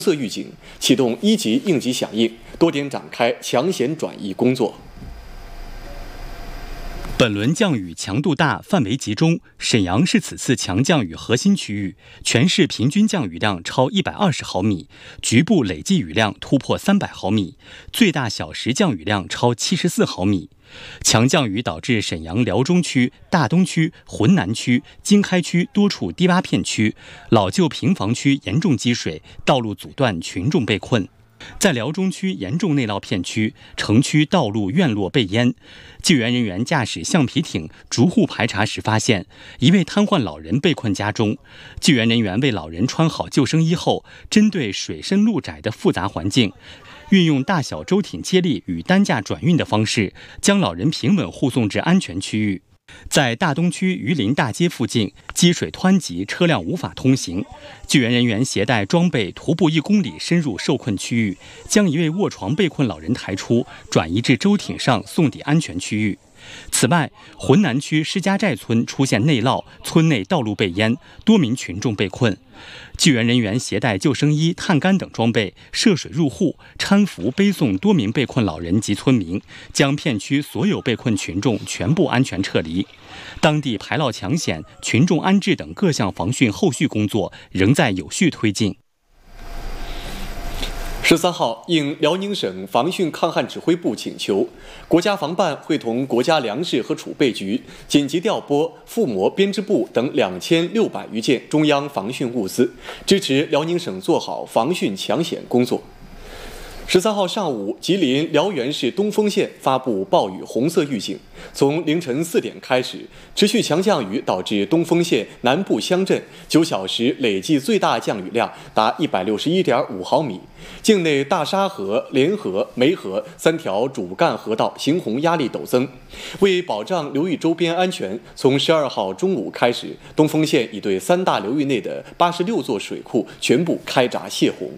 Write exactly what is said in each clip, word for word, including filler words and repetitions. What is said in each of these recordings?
色预警，启动一级应急响应，多点展开抢险转移工作。 本轮降雨强度大，范围集中，沈阳是此次强降雨核心区域，全市平均降雨量超一百二十毫米，局部累计雨量突破三百毫米，最大小时降雨量超七十四毫米。强降雨导致沈阳辽中区、大东区、浑南区、经开区多处低洼片区、老旧平房区严重积水，道路阻断，群众被困。在辽中区严重内涝片区，城区道路院落被淹，救援人员驾驶橡皮艇逐户排查时发现，一位瘫痪老人被困家中。救援人员为老人穿好救生衣后，针对水深路窄的复杂环境，运用大小舟艇接力与担架转运的方式，将老人平稳护送至安全区域。在大东区榆林大街附近，积水湍急，车辆无法通行。救援人员携带装备，徒步一公里深入受困区域，将一位卧床被困老人抬出，转移至舟艇上送抵安全区域。此外，浑南区施家寨村出现内涝，村内道路被淹，多名群众被困。救援人员携带救生衣、探杆等装备，涉水入户，搀扶背送多名被困老人及村民，将片区所有被困群众全部安全撤离。当地排涝抢险、群众安置等各项防汛后续工作仍在有序推进。 十三号，应辽宁省防汛抗旱指挥部请求，国家防办会同国家粮食和储备局紧急调拨附模编织部等两千六百余件中央防汛物资，支持辽宁省做好防汛抢险工作。十三号上午，吉林辽源市东丰县发布暴雨红色预警。从凌晨四点开始，持续强降雨导致东丰县南部乡镇九小时累计最大降雨量达一百六十一点五毫米。境内大沙河、连河、梅河三条主干河道行洪压力陡增。为保障流域周边安全，从十二号中午开始，东丰县已对三大流域内的八十六座水库全部开闸泄洪。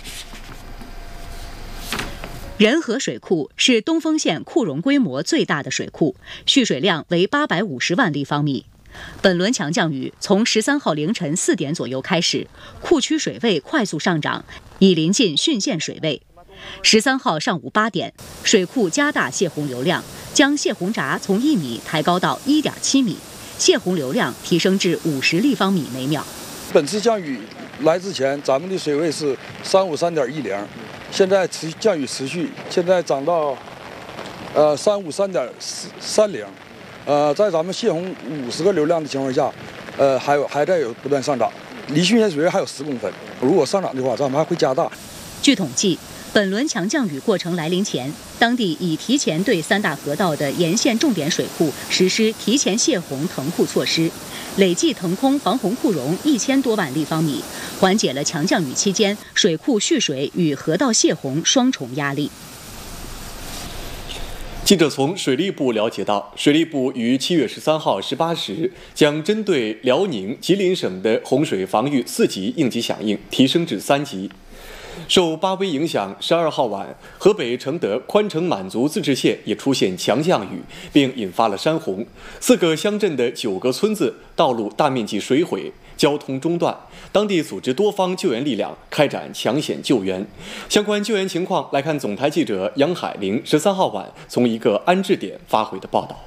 仁河水库是东丰县库容规模最大的水库，蓄水量为八百五十万立方米。本轮强降雨从十三号凌晨四点左右开始，库区水位快速上涨，已临近汛限水位。十三号上午八点，水库加大泄洪流量，将泄洪闸从一米抬高到一点七米，泄洪流量提升至五十立方米每秒。 本次降雨来之前，咱们的水位是三五三点一零。现在持降雨持续，现在涨到，呃三五三点三零，呃，在咱们泄洪五十个流量的情况下，呃，还有还在有不断上涨，离汛限水位还有十公分。如果上涨的话，咱们还会加大。 据统计，本轮强降雨过程来临前，当地已提前对三大河道的沿线重点水库实施提前泄洪腾库措施，累计腾空防洪库容一千多万立方米，缓解了强降雨期间水库蓄水与河道泄洪双重压力。 记者从水利部了解到，水利部于七月十三号十八时将针对辽宁、吉林省的洪水防御四级应急响应提升至三级。受八微影响，十二号晚，河北承德宽城满族自治县也出现强降雨，并引发了山洪，四个乡镇的九个村子道路大面积水毁，交通中断。当地组织多方救援力量，开展抢险救援。相关救援情况来看，总台记者杨海玲十三号晚从一个安置点发回的报道。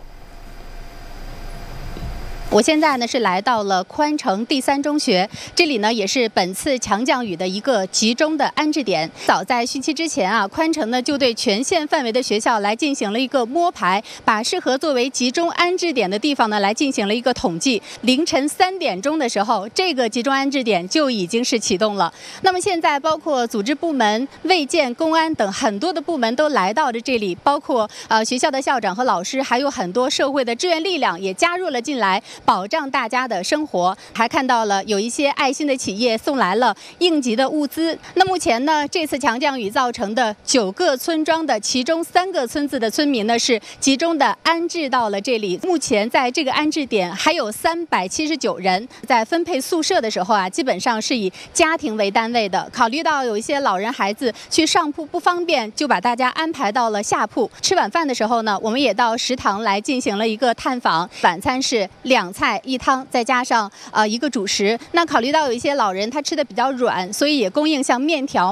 我现在呢是来到了宽城第三中学，这里呢也是本次强降雨的一个集中的安置点。早在汛期之前啊，宽城呢就对全县范围的学校来进行了一个摸排，把适合作为集中安置点的地方呢来进行了一个统计。凌晨三点钟的时候，这个集中安置点就已经是启动了。那么现在包括组织部门、卫健、公安等很多的部门都来到了这里，包括呃学校的校长和老师，还有很多社会的志愿力量也加入了进来，保障大家的生活。还看到了有一些爱心的企业送来了应急的物资。那目前呢，这次强降雨造成的九个村庄的其中三个村子的村民呢是集中的安置到了这里。目前在这个安置点还有三百七十九人。在分配宿舍的时候啊，基本上是以家庭为单位的。考虑到有一些老人孩子去上铺不方便，就把大家安排到了下铺。吃晚饭的时候呢，我们也到食堂来进行了一个探访。晚餐是两两菜一汤，再加上呃一个主食。那考虑到有一些老人他吃的比较软，所以也供应像面条。